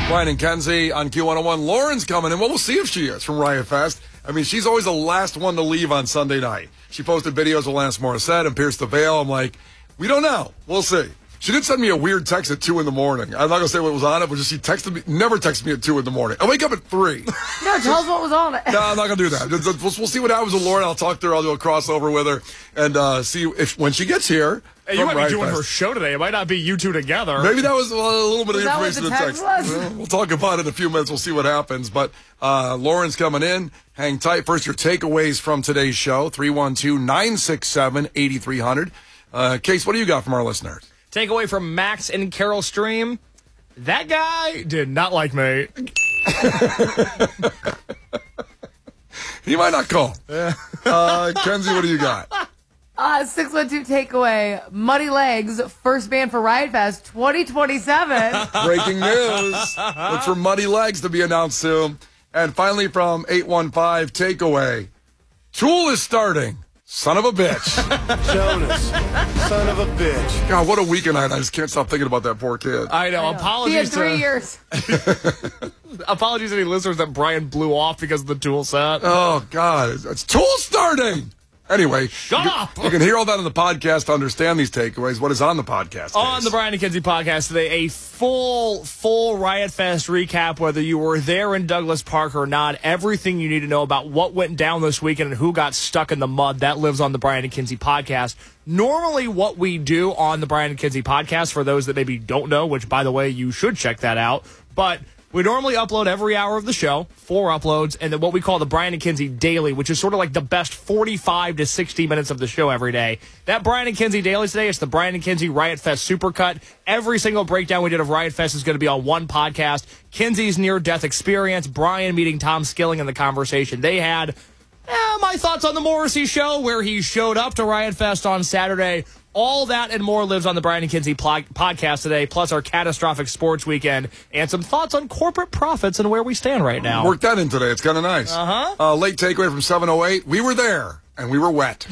Brian and Kenzie on Q101. Lauren's coming in. Well, we'll see if she is from Riot Fest. I mean, she's always the last one to leave on Sunday night. She posted videos of Alanis Morissette and Pierce the Veil. I'm like, we don't know. We'll see. She did send me a weird text at 2 in the morning. I'm not going to say what was on it, but just she texted me, never texted me at 2 in the morning. I wake up at 3. No, tell us what was on it. No, I'm not going to do that. We'll see what happens with Lauren. I'll talk to her. I'll do a crossover with her and see if when she gets here. Hey, you might be doing her show today. It might not be you two together. Maybe that was a little bit of information in the text. Was? We'll talk about it in a few minutes. We'll see what happens. But Lauren's coming in. Hang tight. First, your takeaways from today's show, 312-967-8300. Case, what do you got from our listeners? Takeaway from Max and Carol Stream. That guy did not like me. He might not call. Kenzie, what do you got? 612 takeaway. Muddy Legs, first band for Riot Fest 2027. Breaking news. Look for Muddy Legs to be announced soon. And finally from 815 takeaway. Tool is starting. Son of a bitch. Jonas, son of a bitch. God, what a weekend I had. I just can't stop thinking about that poor kid. I know. Apologies. He had 3 years. Apologies to any listeners that Brian blew off because of the Tool set. Oh, God. It's Tool starting. Anyway, Shut up! You can hear all that on the podcast to understand these takeaways. What is on the podcast? On the Brian and Kenzie podcast today, a full Riot Fest recap, whether you were there in Douglas Park or not, everything you need to know about what went down this weekend and who got stuck in the mud, that lives on the Brian and Kenzie podcast. Normally what we do on the Brian and Kenzie podcast, for those that maybe don't know, which, by the way, you should check that out, but we normally upload every hour of the show, 4 uploads, and then what we call the Brian and Kenzie Daily, which is sort of like the best 45 to 60 minutes of the show every day. That Brian and Kenzie Daily today, it's the Brian and Kenzie Riot Fest Supercut. Every single breakdown we did of Riot Fest is going to be on one podcast. Kenzie's near-death experience, Brian meeting Tom Skilling, and the conversation they had. My thoughts on the Morrissey show, where he showed up to Riot Fest on Saturday. All that and more lives on the Brian and Kenzie podcast today, plus our catastrophic sports weekend, and some thoughts on corporate profits and where we stand right now. Worked that in today. It's kind of nice. Late takeaway from 708. We were there, and we were wet.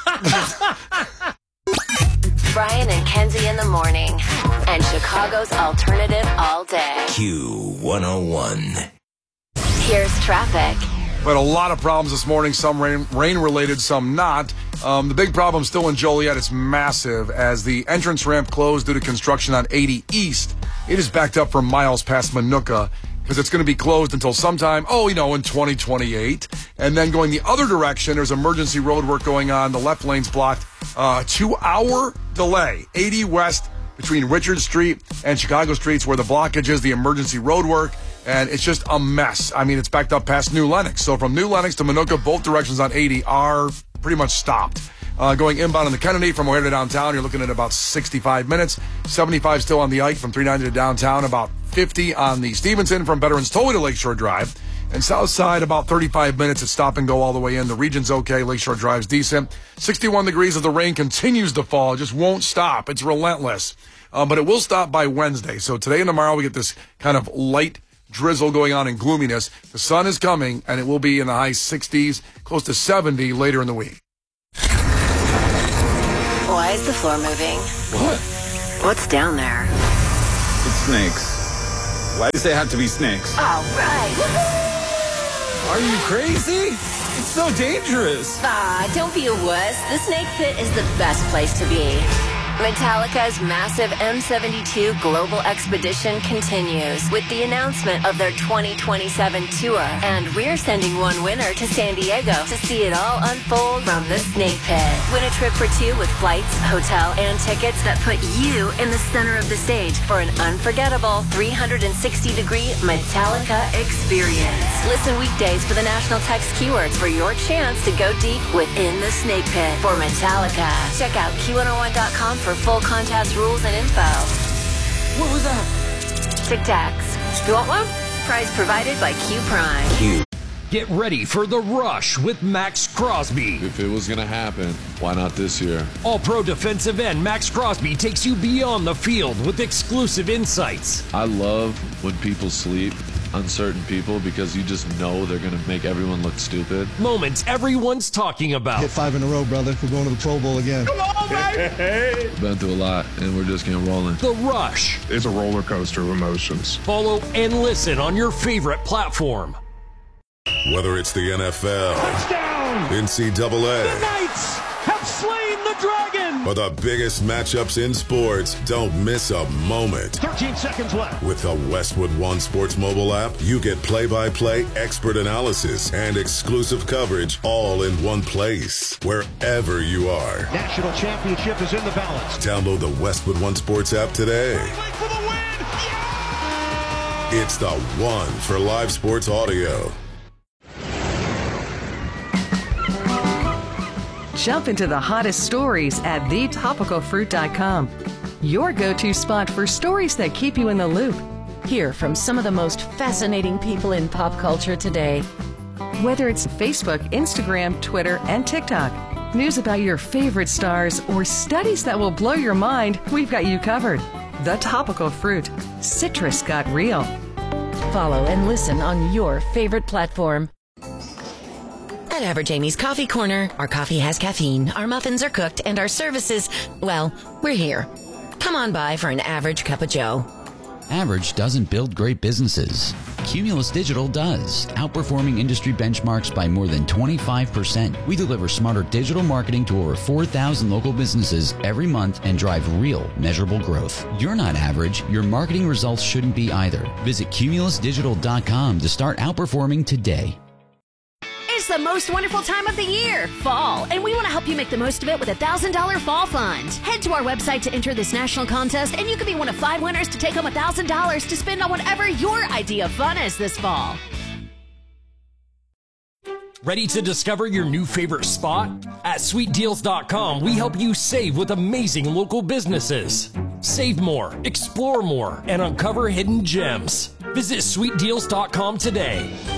Brian and Kenzie in the morning, and Chicago's alternative all day. Q101. Here's traffic. We had a lot of problems this morning, some rain-related, some not. The big problem still in Joliet. It's massive as the entrance ramp closed due to construction on 80 East. It is backed up for miles past Manuka because it's going to be closed until sometime, in 2028. And then going the other direction, there's emergency road work going on. The left lane's blocked. 2-hour delay, 80 West between Richard Street and Chicago Streets where the blockage is, the emergency road work. And it's just a mess. I mean, it's backed up past New Lenox. So from New Lenox to Manuka, both directions on 80 are pretty much stopped. Going inbound on the Kennedy from O'Hare to downtown, you're looking at about 65 minutes. 75 still on the Ike from 390 to downtown. About 50 on the Stevenson from Veterans Tollway to Lakeshore Drive. And south side, about 35 minutes at stop and go all the way in. The region's okay. Lakeshore Drive's decent. 61 degrees as the rain continues to fall. It just won't stop. It's relentless. But it will stop by Wednesday. So today and tomorrow we get this kind of light drizzle going on and gloominess. The sun is coming, and it will be in the high 60s, close to 70 later in the week. Why is the floor moving? What? What's down there? It's snakes. Why does it have to be snakes? All right. Are you crazy? It's so dangerous. Don't be a wuss. The Snake Pit is the best place to be. Metallica's massive M72 Global Expedition continues with the announcement of their 2027 tour. And we're sending one winner to San Diego to see it all unfold from the Snake Pit. Win a trip for 2 with flights, hotel, and tickets that put you in the center of the stage for an unforgettable 360-degree Metallica experience. Listen weekdays for the national text keywords for your chance to go deep within the Snake Pit for Metallica. Check out Q101.com for full contest rules and info. What was that? Tic Tacs. You want one? Prize provided by Q Prime. Get ready for The Rush with Max Crosby. If it was going to happen, why not this year? All-Pro defensive end Max Crosby takes you beyond the field with exclusive insights. I love when people sleep. uncertain people because you just know they're going to make everyone look stupid. Moments everyone's talking about. Hit 5 in a row, brother. We're going to the Pro Bowl again. Come on, baby! Been through a lot, and we're just getting rolling. The Rush. It's a roller coaster of emotions. Follow and listen on your favorite platform. Whether it's the NFL, Touchdown! NCAA, The Knights have slain the dragon! or the biggest matchups in sports, don't miss a moment. 13 seconds left. With the Westwood One Sports mobile app, you get play-by-play expert analysis and exclusive coverage all in one place, wherever you are. National championship is in the balance. Download the Westwood One Sports app today. For the win! Yeah! It's the one for live sports audio. Jump into the hottest stories at thetopicalfruit.com. Your go-to spot for stories that keep you in the loop. Hear from some of the most fascinating people in pop culture today. Whether it's Facebook, Instagram, Twitter, and TikTok, news about your favorite stars, or studies that will blow your mind, we've got you covered. The Topical Fruit. Citrus got real. Follow and listen on your favorite platform. At Average Amy's Coffee Corner, our coffee has caffeine, our muffins are cooked, and our services, well, we're here. Come on by for an average cup of joe. Average doesn't build great businesses. Cumulus Digital does, outperforming industry benchmarks by more than 25%. We deliver smarter digital marketing to over 4,000 local businesses every month and drive real, measurable growth. You're not average. Your marketing results shouldn't be either. Visit cumulusdigital.com to start outperforming today. It's the most wonderful time of the year, fall, and we want to help you make the most of it with a $1,000 fall fund. Head to our website to enter this national contest, and you could be one of 5 winners to take home $1,000 to spend on whatever your idea of fun is this fall. Ready to discover your new favorite spot? At sweetdeals.com, we help you save with amazing local businesses. Save more, explore more, and uncover hidden gems. Visit sweetdeals.com today.